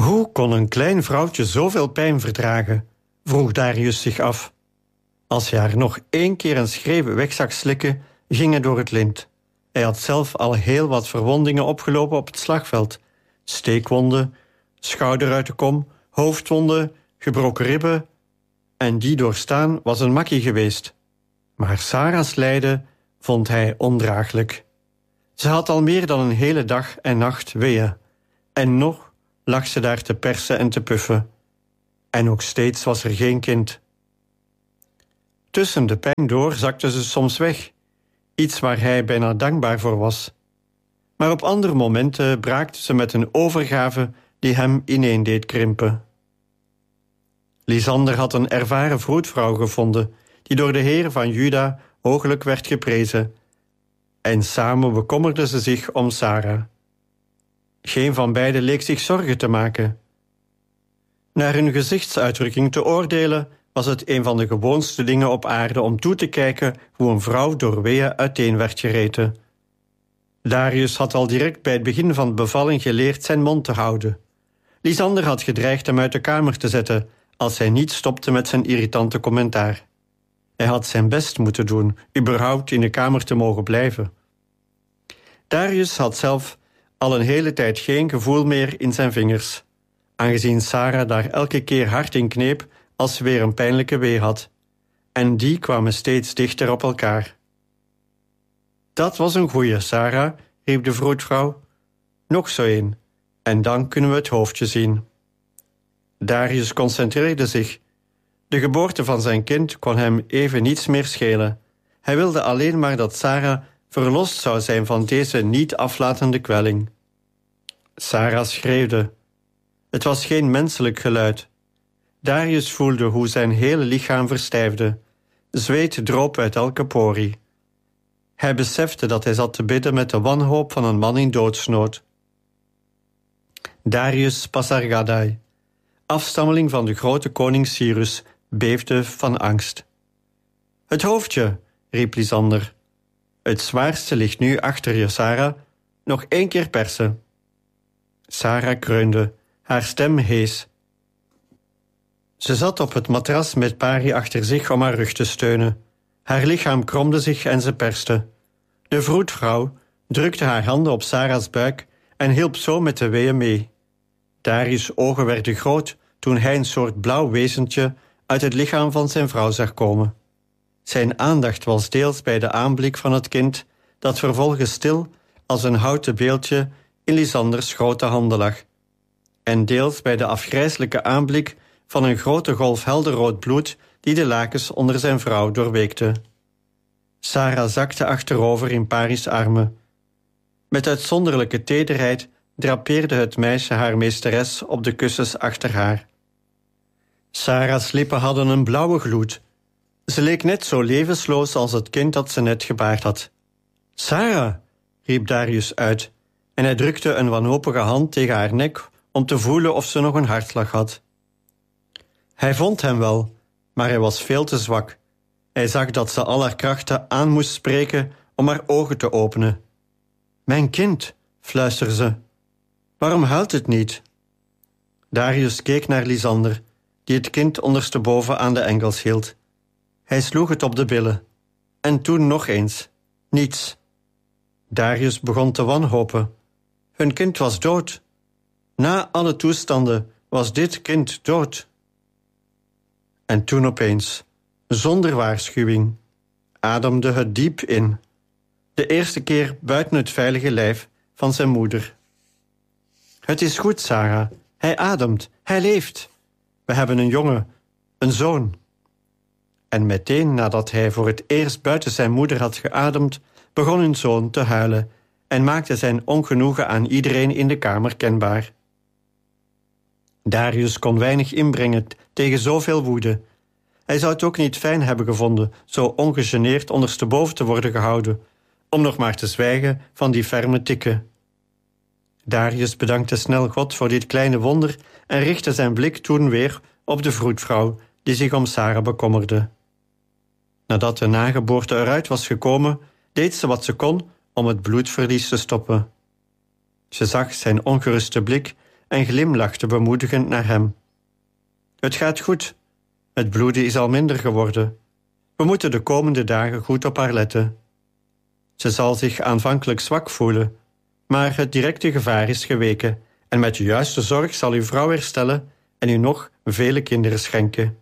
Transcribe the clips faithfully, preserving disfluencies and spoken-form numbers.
Hoe kon een klein vrouwtje zoveel pijn verdragen? Vroeg Darius zich af. Als hij haar nog één keer een schreeuw weg zag slikken, ging hij door het lint. Hij had zelf al heel wat verwondingen opgelopen op het slagveld. Steekwonden, schouder uit de kom, hoofdwonden, gebroken ribben. En die doorstaan was een makkie geweest. Maar Sarah's lijden vond hij ondraaglijk. Ze had al meer dan een hele dag en nacht weeën. En nog lag ze daar te persen en te puffen. En nog steeds was er geen kind. Tussen de pijn door zakte ze soms weg. Iets waar hij bijna dankbaar voor was. Maar op andere momenten braakte ze met een overgave die hem ineen deed krimpen. Lisander had een ervaren vroedvrouw gevonden, die door de heren van Juda hooglijk werd geprezen. En samen bekommerden ze zich om Sarah. Geen van beiden leek zich zorgen te maken. Naar hun gezichtsuitdrukking te oordelen, was het een van de gewoonste dingen op aarde om toe te kijken hoe een vrouw door weeën uiteen werd gereten. Darius had al direct bij het begin van de bevalling geleerd zijn mond te houden. Lisander had gedreigd hem uit de kamer te zetten als hij niet stopte met zijn irritante commentaar. Hij had zijn best moeten doen, überhaupt in de kamer te mogen blijven. Darius had zelf al een hele tijd geen gevoel meer in zijn vingers, aangezien Sarah daar elke keer hard in kneep als ze weer een pijnlijke wee had. En die kwamen steeds dichter op elkaar. Dat was een goeie, Sarah, riep de vroedvrouw. Nog zo een, en dan kunnen we het hoofdje zien. Darius concentreerde zich. De geboorte van zijn kind kon hem even niets meer schelen. Hij wilde alleen maar dat Sarah verlost zou zijn van deze niet aflatende kwelling. Sarah schreeuwde. Het was geen menselijk geluid. Darius voelde hoe zijn hele lichaam verstijfde. Zweet droop uit elke porie. Hij besefte dat hij zat te bidden met de wanhoop van een man in doodsnood. Darius Pasargadai, afstammeling van de grote koning Cyrus, beefde van angst. Het hoofdje, riep Lisander. Het zwaarste ligt nu achter je, Sarah. Nog één keer persen. Sarah kreunde, haar stem hees. Ze zat op het matras met Pari achter zich om haar rug te steunen. Haar lichaam kromde zich en ze perste. De vroedvrouw drukte haar handen op Sarah's buik en hielp zo met de weeën mee. Darius' ogen werden groot toen hij een soort blauw wezentje uit het lichaam van zijn vrouw zag komen. Zijn aandacht was deels bij de aanblik van het kind, dat vervolgens stil als een houten beeldje in Lisanders grote handen lag, en deels bij de afgrijselijke aanblik van een grote golf helderrood bloed die de lakens onder zijn vrouw doorweekte. Sarah zakte achterover in Pari's armen. Met uitzonderlijke tederheid drapeerde het meisje haar meesteres op de kussens achter haar. Sarah's lippen hadden een blauwe gloed. Ze leek net zo levensloos als het kind dat ze net gebaard had. Sarah, riep Darius uit, en hij drukte een wanhopige hand tegen haar nek om te voelen of ze nog een hartslag had. Hij vond hem wel, maar hij was veel te zwak. Hij zag dat ze al haar krachten aan moest spreken om haar ogen te openen. Mijn kind, fluisterde ze. Waarom huilt het niet? Darius keek naar Lisander, die het kind ondersteboven aan de enkels hield. Hij sloeg het op de billen. En toen nog eens. Niets. Darius begon te wanhopen. Hun kind was dood. Na alle toestanden was dit kind dood. En toen opeens, zonder waarschuwing, ademde het diep in. De eerste keer buiten het veilige lijf van zijn moeder. Het is goed, Sarah. Hij ademt. Hij leeft. We hebben een jongen, een zoon. En meteen nadat hij voor het eerst buiten zijn moeder had geademd, begon hun zoon te huilen en maakte zijn ongenoegen aan iedereen in de kamer kenbaar. Darius kon weinig inbrengen tegen zoveel woede. Hij zou het ook niet fijn hebben gevonden zo ongegeneerd ondersteboven te worden gehouden, om nog maar te zwijgen van die ferme tikken. Darius bedankte snel God voor dit kleine wonder en richtte zijn blik toen weer op de vroedvrouw die zich om Sarah bekommerde. Nadat de nageboorte eruit was gekomen, deed ze wat ze kon om het bloedverlies te stoppen. Ze zag zijn ongeruste blik en glimlachte bemoedigend naar hem. Het gaat goed. Het bloeden is al minder geworden. We moeten de komende dagen goed op haar letten. Ze zal zich aanvankelijk zwak voelen, maar het directe gevaar is geweken en met de juiste zorg zal uw vrouw herstellen en u nog vele kinderen schenken.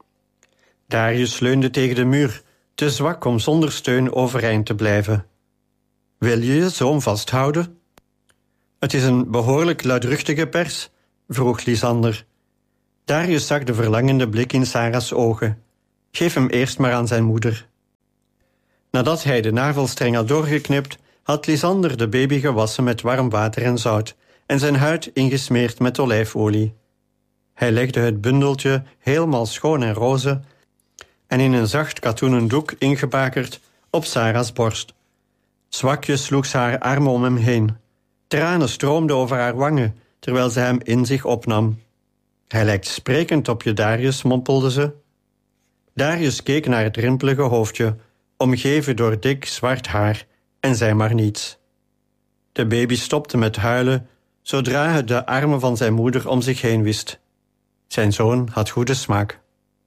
Darius leunde tegen de muur, te zwak om zonder steun overeind te blijven. Wil je je zoon vasthouden? Het is een behoorlijk luidruchtige pers, vroeg Lysander. Darius zag de verlangende blik in Sarah's ogen. Geef hem eerst maar aan zijn moeder. Nadat hij de navelstreng had doorgeknipt, had Lysander de baby gewassen met warm water en zout en zijn huid ingesmeerd met olijfolie. Hij legde het bundeltje helemaal schoon en roze en in een zacht katoenen doek ingebakerd op Sarah's borst. Zwakjes sloeg ze haar armen om hem heen. Tranen stroomden over haar wangen, terwijl ze hem in zich opnam. Hij lijkt sprekend op je, Darius, mompelde ze. Darius keek naar het rimpelige hoofdje, omgeven door dik zwart haar, en zei maar niets. De baby stopte met huilen, zodra hij de armen van zijn moeder om zich heen wist. Zijn zoon had goede smaak.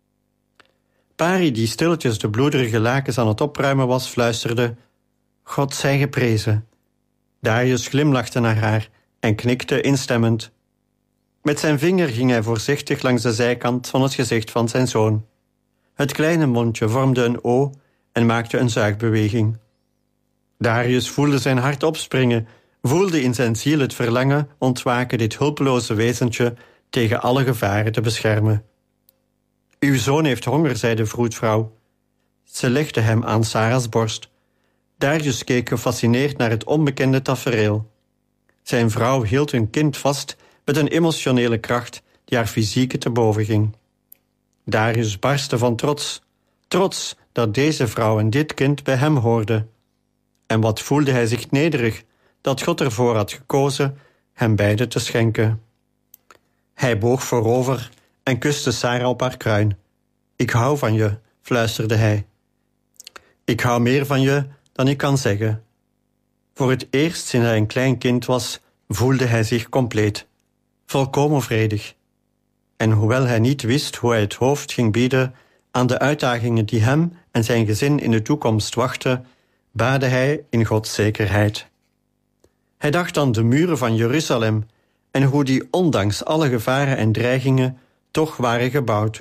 Pari, die stilletjes de bloederige lakens aan het opruimen was, fluisterde: God zij geprezen. Darius glimlachte naar haar en knikte instemmend. Met zijn vinger ging hij voorzichtig langs de zijkant van het gezicht van zijn zoon. Het kleine mondje vormde een O en maakte een zuigbeweging. Darius voelde zijn hart opspringen, voelde in zijn ziel het verlangen ontwaken dit hulpeloze wezentje tegen alle gevaren te beschermen. Uw zoon heeft honger, zei de vroedvrouw. Ze legde hem aan Sarah's borst. Darius keek gefascineerd naar het onbekende tafereel. Zijn vrouw hield hun kind vast met een emotionele kracht die haar fysieke te boven ging. Darius barstte van trots, trots dat deze vrouw en dit kind bij hem hoorden. En wat voelde hij zich nederig dat God ervoor had gekozen hem beide te schenken. Hij boog voorover en kuste Sarah op haar kruin. Ik hou van je, fluisterde hij. Ik hou meer van je dan ik kan zeggen. Voor het eerst sinds hij een klein kind was, voelde hij zich compleet, volkomen vredig. En hoewel hij niet wist hoe hij het hoofd ging bieden aan de uitdagingen die hem en zijn gezin in de toekomst wachten, baadde hij in Gods zekerheid. Hij dacht aan de muren van Jeruzalem en hoe die ondanks alle gevaren en dreigingen toch waren gebouwd.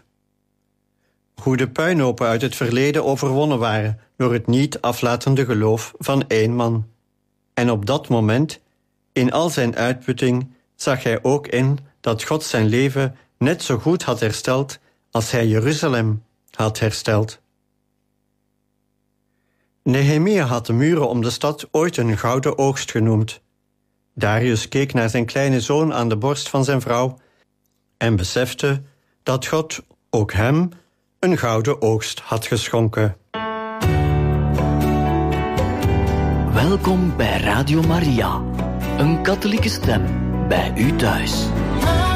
Hoe de puinhopen uit het verleden overwonnen waren door het niet aflatende geloof van één man. En op dat moment, in al zijn uitputting, zag hij ook in dat God zijn leven net zo goed had hersteld als hij Jeruzalem had hersteld. Nehemia had de muren om de stad ooit een gouden oogst genoemd. Darius keek naar zijn kleine zoon aan de borst van zijn vrouw en besefte dat God ook hem een gouden oogst had geschonken. Welkom bij Radio Maria, een katholieke stem bij u thuis.